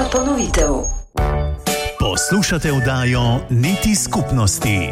ponovitev. Poslušate oddajo Niti skupnosti.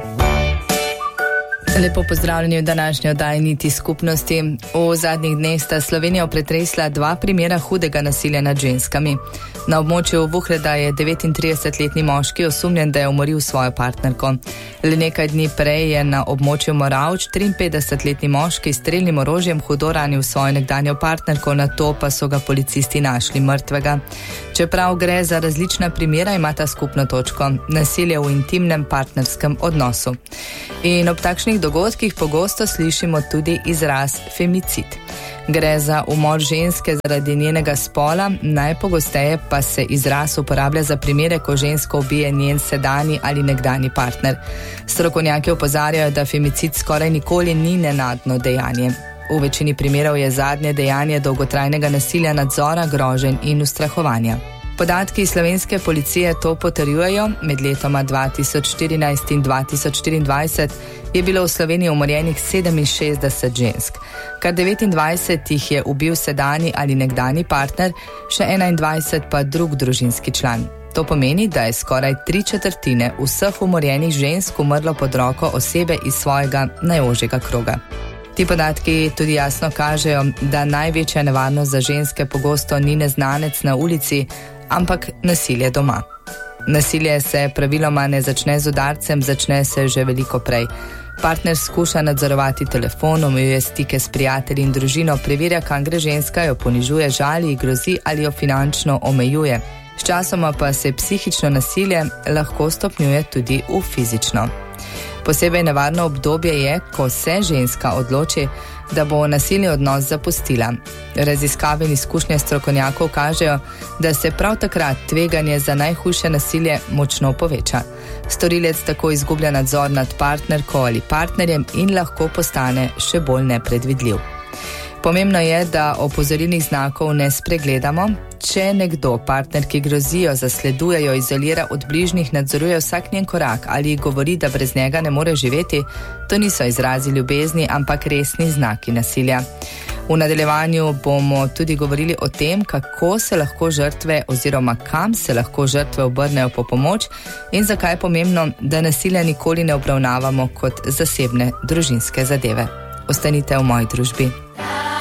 Lepo pozdravljeni v današnji oddaji Niti skupnosti. V zadnjih dneh sta Slovenijo pretresla dva primera hudega nasilja nad ženskami. Na območju Vuhleda je 39-letni moški osumljen, da je umoril svojo partnerko. Le nekaj dni prej je na območju Moravč 53-letni moški s strelnim orožjem hudo ranil svojo nekdanjo partnerko, nato pa so ga policisti našli mrtvega. Čeprav gre za različna primera, imata skupno točko: nasilje v intimnem partnerskem odnosu. In ob takšnih dogodkih pogosto slišimo tudi izraz femicid. Gre za umor ženske zaradi njenega spola, najpogosteje pa se izraz uporablja za primere, ko žensko ubije njen sedanji ali nekdanji partner. Strokovnjaki opozarjajo, da femicid skoraj nikoli ni nenadno dejanje. V večini primerov je zadnje dejanje dolgotrajnega nasilja, nadzora, groženj in ustrahovanja. Podatki slovenske policije to potrjujejo. Med letoma 2014 in 2024 je bilo v Sloveniji umorjenih 67 žensk. Kar 29 jih je ubil sedanji ali nekdanji partner, še 21 pa drug družinski član. To pomeni, da je skoraj 3/4 vseh umorjenih žensk umrlo pod roko osebe iz svojega najožjega kroga. Ti podatki tudi jasno kažejo, da največja nevarnost za ženske pogosto ni neznanec na ulici, ampak nasilje doma. Nasilje se praviloma ne začne z udarcem, začne se že veliko prej. Partner skuša nadzorovati telefon, omejuje stike s prijatelji in družino, preverja, kam gre ženska, jo ponižuje, žali, grozi ali jo finančno omejuje. Sčasoma pa se psihično nasilje lahko stopnjuje tudi v fizično. Posebej nevarno obdobje je, ko se ženska odloči, da bo nasilni odnos zapustila. Raziskave in izkušnje strokovnjakov kažejo, da se prav takrat tveganje za najhujše nasilje močno poveča. Storilec tako izgublja nadzor nad partnerko ali partnerjem in lahko postane še bolj nepredvidljiv. Pomembno je, da opozorilnih znakov ne spregledamo. Če nekdo partnerki grozijo, zasledujejo, izolira od bližnjih, nadzoruje vsak njen korak ali govori, da brez njega ne more živeti, to niso izrazi ljubezni, ampak resni znaki nasilja. V nadaljevanju bomo tudi govorili o tem, kako se lahko žrtve oziroma kam se lahko žrtve obrnejo po pomoč in zakaj je pomembno, da nasilja nikoli ne obravnavamo kot zasebne družinske zadeve. Ostanite v moji družbi.